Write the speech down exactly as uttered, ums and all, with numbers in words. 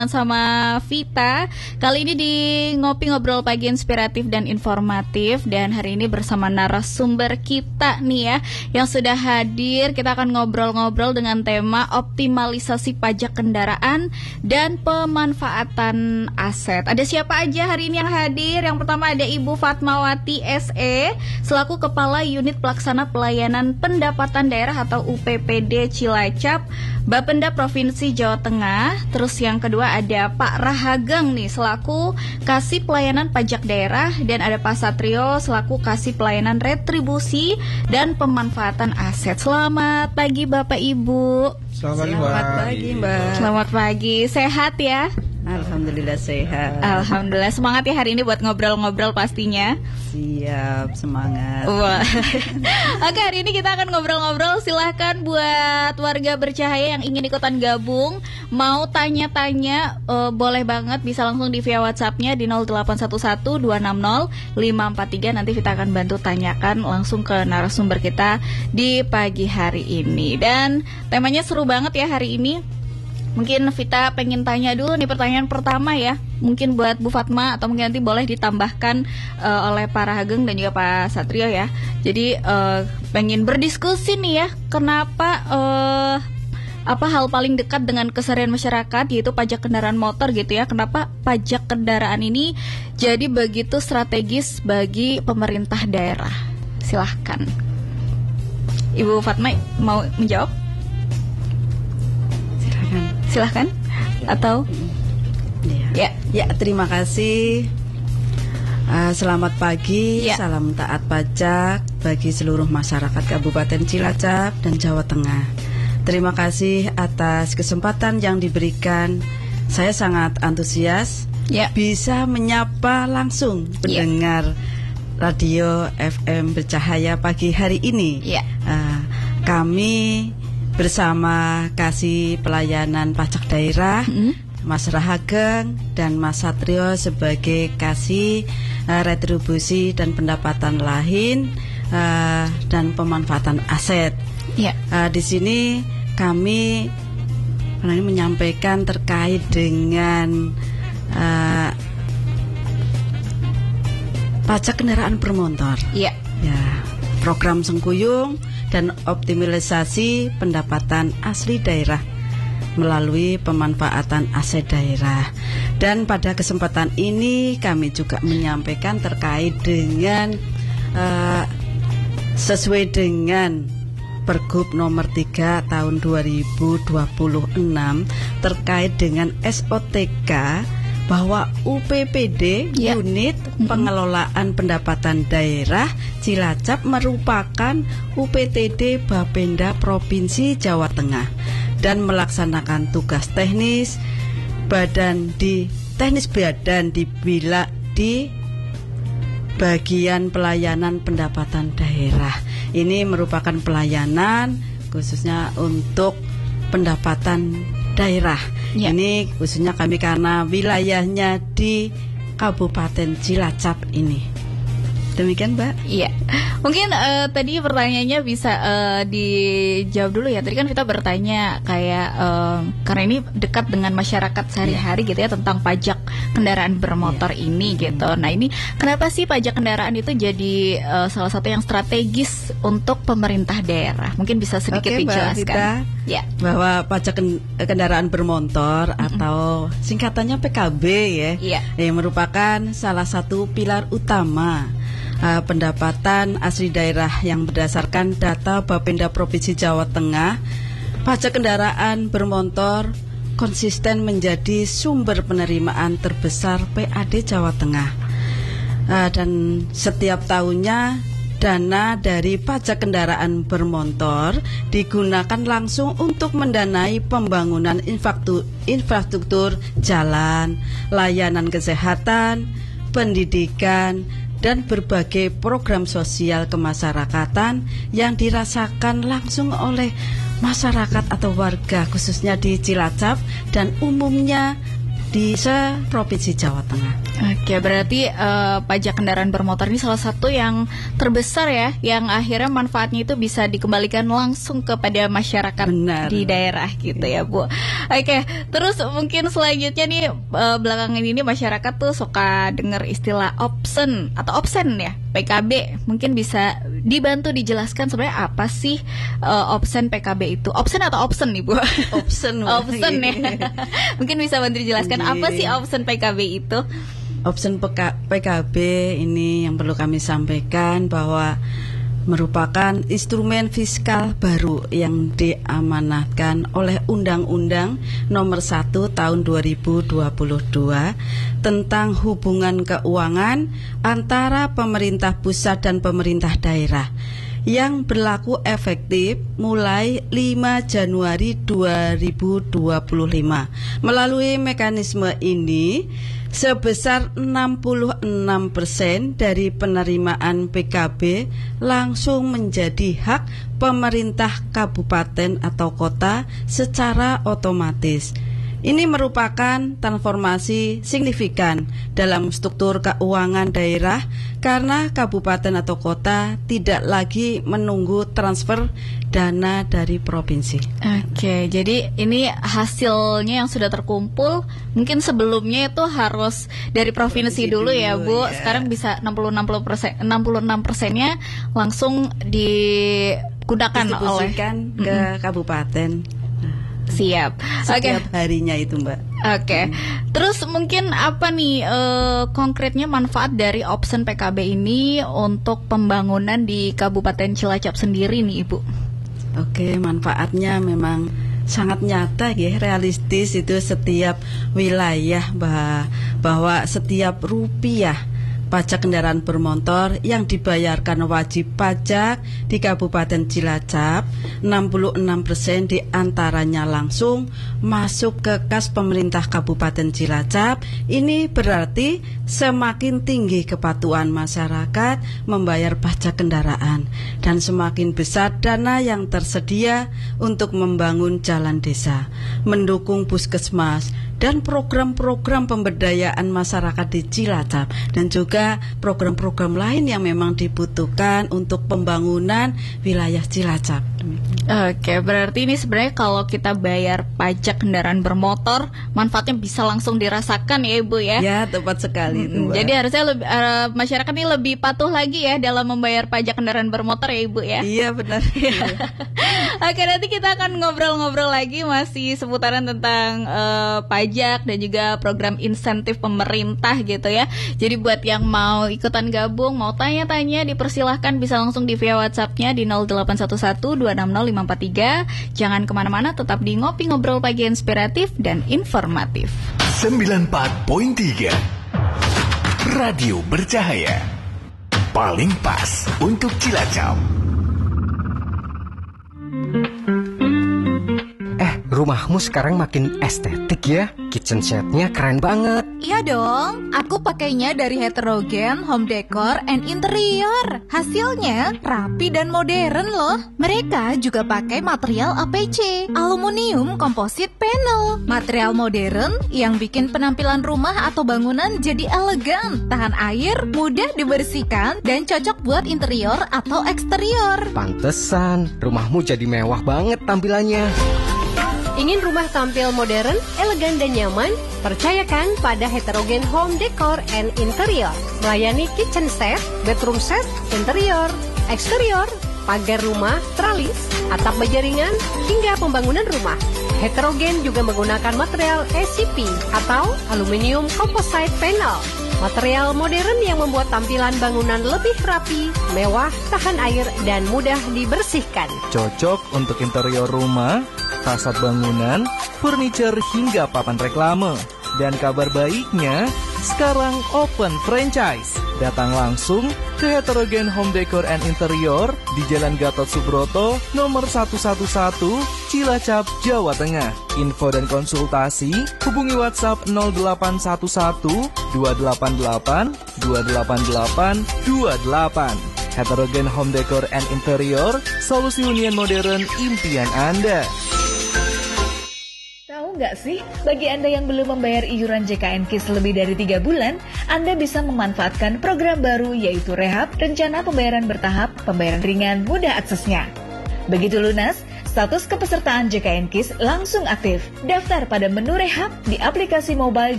sama Vita. Kali ini di Ngopi Ngobrol Pagi Inspiratif dan Informatif. Dan hari ini bersama narasumber kita nih ya, yang sudah hadir. Kita akan ngobrol-ngobrol dengan tema optimalisasi pajak kendaraan dan pemanfaatan aset. Ada siapa aja hari ini yang hadir? Yang pertama ada Ibu Fatmawati S E selaku Kepala Unit Pelaksana Pelayanan Pendapatan Daerah atau U P P D Cilacap, Bapenda Provinsi Jawa Tengah. Terus yang kedua ada Pak Rahageng nih selaku Kasih Pelayanan Pajak Daerah, dan ada Pak Satrio selaku Kasih Pelayanan Retribusi dan Pemanfaatan Aset. Selamat pagi Bapak Ibu. Selamat, Selamat pagi Mbak. Selamat pagi. Sehat ya? Alhamdulillah sehat. Alhamdulillah. Semangat ya hari ini buat ngobrol-ngobrol pastinya. Siap, semangat. Wah. Oke, hari ini kita akan ngobrol-ngobrol. Silahkan buat warga bercahaya yang ingin ikutan gabung, mau tanya-tanya, uh, boleh banget, bisa langsung di via WhatsApp-nya di nol delapan satu satu dua enam nol lima empat tiga. Nanti kita akan bantu tanyakan langsung ke narasumber kita di pagi hari ini. Dan temanya seru banget ya hari ini. Mungkin Vita pengen tanya dulu nih pertanyaan pertama ya. Mungkin buat Bu Fatma atau mungkin nanti boleh ditambahkan uh, oleh Pak Rahageng dan juga Pak Satrio ya. Jadi uh, pengen berdiskusi nih ya. Kenapa uh, apa hal paling dekat dengan keseharian masyarakat yaitu pajak kendaraan motor gitu ya. Kenapa pajak kendaraan ini jadi begitu strategis bagi pemerintah daerah? Silahkan Ibu Fatma mau menjawab? Silahkan. Atau ya, ya, ya terima kasih. uh, Selamat pagi, ya. Salam taat pajak bagi seluruh masyarakat Kabupaten Cilacap dan Jawa Tengah. Terima kasih atas kesempatan yang diberikan. Saya sangat antusias ya. bisa menyapa langsung pendengar ya. Radio F M Bercahaya pagi hari ini ya. uh, Kami bersama Kasih Pelayanan Pajak Daerah, mm-hmm. Mas Rahageng dan Mas Satrio sebagai Kasih uh, Retribusi dan Pendapatan Lain uh, dan Pemanfaatan Aset. Yeah. Uh, di sini kami menyampaikan terkait dengan uh, pajak kendaraan bermotor. Yeah. Ya, program Sengkuyung dan optimalisasi pendapatan asli daerah melalui pemanfaatan aset daerah. Dan pada kesempatan ini kami juga menyampaikan terkait dengan uh, sesuai dengan Pergub nomor tiga tahun dua ribu dua puluh enam terkait dengan S O T K, bahwa U P P D ya. Unit Pengelolaan Pendapatan Daerah Cilacap merupakan U P T D Bapenda Provinsi Jawa Tengah dan melaksanakan tugas teknis badan di teknis badan di bila di bagian pelayanan pendapatan daerah. Ini merupakan pelayanan khususnya untuk pendapatan daerah. Ya. Ini khususnya kami karena wilayahnya di Kabupaten Cilacap ini. Demikian Mbak. Iya. Mungkin uh, tadi pertanyaannya bisa uh, dijawab dulu ya. Tadi kan kita bertanya kayak uh, karena ini dekat dengan masyarakat sehari-hari gitu ya, tentang pajak kendaraan bermotor yeah. ini gitu. Nah ini kenapa sih pajak kendaraan itu jadi uh, salah satu yang strategis untuk pemerintah daerah? Mungkin bisa sedikit Oke, dijelaskan. Mbak Vita, ya. Bahwa pajak kendaraan bermotor mm-hmm. atau singkatannya P K B ya, yeah. yang merupakan salah satu pilar utama Uh, pendapatan asli daerah yang berdasarkan data Bapenda Provinsi Jawa Tengah. Pajak kendaraan bermotor konsisten menjadi sumber penerimaan terbesar P A D Jawa Tengah, uh, dan setiap tahunnya dana dari pajak kendaraan bermotor digunakan langsung untuk mendanai pembangunan infrastruktur, infrastruktur jalan, layanan kesehatan, pendidikan, dan berbagai program sosial kemasyarakatan yang dirasakan langsung oleh masyarakat atau warga khususnya di Cilacap dan umumnya di se-Provinsi Jawa Tengah. Oke, berarti uh, pajak kendaraan bermotor ini salah satu yang terbesar ya, yang akhirnya manfaatnya itu bisa dikembalikan langsung kepada masyarakat Benar. di daerah gitu ya, Bu. Oke, terus mungkin selanjutnya nih uh, belakangan ini masyarakat tuh suka dengar istilah opsen atau opsen ya, P K B. Mungkin bisa dibantu dijelaskan sebenarnya apa sih uh, opsen P K B itu? Opsen atau opsen nih, Bu? Opsen. Opsen ya. Mungkin bisa bantu dijelaskan apa sih opsen P K B itu? Opsen P K B ini yang perlu kami sampaikan bahwa merupakan instrumen fiskal baru yang diamanatkan oleh Undang-Undang Nomor satu Tahun dua ribu dua puluh dua tentang hubungan keuangan antara pemerintah pusat dan pemerintah daerah yang berlaku efektif mulai lima Januari dua ribu dua puluh lima. Melalui mekanisme ini sebesar enam puluh enam persen dari penerimaan P K B langsung menjadi hak pemerintah kabupaten atau kota secara otomatis. Ini merupakan transformasi signifikan dalam struktur keuangan daerah karena kabupaten atau kota tidak lagi menunggu transfer dana dari provinsi. Oke, jadi ini hasilnya yang sudah terkumpul. Mungkin sebelumnya itu harus dari provinsi dulu, dulu ya, Bu. Ya. Sekarang bisa enam puluh enam persennya langsung digunakan oleh ke mm-hmm. kabupaten. Siap. Setiap okay. harinya itu, Mbak. Oke. Okay. Hmm. Terus mungkin apa nih uh, konkretnya manfaat dari opsen P K B ini untuk pembangunan di Kabupaten Cilacap sendiri nih, Ibu? Oke, okay, manfaatnya memang sangat nyata ya, realistis itu setiap wilayah bah- bahwa setiap rupiah pajak kendaraan bermotor yang dibayarkan wajib pajak di Kabupaten Cilacap, enam puluh enam persen diantaranya langsung masuk ke kas pemerintah Kabupaten Cilacap. Ini berarti semakin tinggi kepatuhan masyarakat membayar pajak kendaraan dan semakin besar dana yang tersedia untuk membangun jalan desa, mendukung puskesmas, dan program-program pemberdayaan masyarakat di Cilacap, dan juga program-program lain yang memang dibutuhkan untuk pembangunan wilayah Cilacap. Oke, berarti ini sebenarnya kalau kita bayar pajak kendaraan bermotor, manfaatnya bisa langsung dirasakan ya, Ibu ya? Ya, tepat sekali. Hmm, itu, jadi harusnya lebih, uh, masyarakat ini lebih patuh lagi ya dalam membayar pajak kendaraan bermotor ya, Ibu ya? Iya, benar. Oke, nanti kita akan ngobrol-ngobrol lagi masih seputaran tentang uh, pajak dan juga program insentif pemerintah gitu ya. Jadi buat yang mau ikutan gabung, mau tanya-tanya, dipersilahkan bisa langsung di via WhatsApp-nya di nol delapan satu satu dua enam nol lima empat tiga. Jangan kemana-mana, tetap di Ngopi Ngobrol Pagi Inspiratif dan Informatif. sembilan puluh empat koma tiga Radio Bercahaya, paling pas untuk Cilacap. Eh, rumahmu sekarang makin estetik ya. Kitchen setnya keren banget. Iya dong, aku pakainya dari Heterogen Home Decor and Interior. Hasilnya rapi dan modern loh. Mereka juga pakai material A P C, aluminium composite panel. Material modern yang bikin penampilan rumah atau bangunan jadi elegan, tahan air, mudah dibersihkan, dan cocok buat interior atau eksterior. Pantesan, rumahmu jadi mewah banget tampilannya. Ingin rumah tampil modern, elegan dan nyaman? Percayakan pada Heterogen Home Decor and Interior. Melayani kitchen set, bedroom set, interior, eksterior, pagar rumah, tralis, atap bajaringan, hingga pembangunan rumah. Heterogen juga menggunakan material A C P atau aluminium composite panel. Material modern yang membuat tampilan bangunan lebih rapi, mewah, tahan air, dan mudah dibersihkan. Cocok untuk interior rumah, fasad bangunan, furniture, hingga papan reklame. Dan kabar baiknya, sekarang open franchise. Datang langsung ke Heterogen Home Decor and Interior di Jalan Gatot Subroto, nomor seratus sebelas, Cilacap, Jawa Tengah. Info dan konsultasi hubungi WhatsApp nol delapan satu satu dua delapan delapan dua delapan delapan dua delapan. Heterogen Home Decor and Interior, solusi hunian modern impian Anda. nggak sih? Bagi Anda yang belum membayar iuran J K N KIS lebih dari tiga bulan, Anda bisa memanfaatkan program baru yaitu Rehab, rencana pembayaran bertahap, pembayaran ringan, mudah aksesnya. Begitu lunas, status kepesertaan J K N KIS langsung aktif. Daftar pada menu Rehab di aplikasi mobile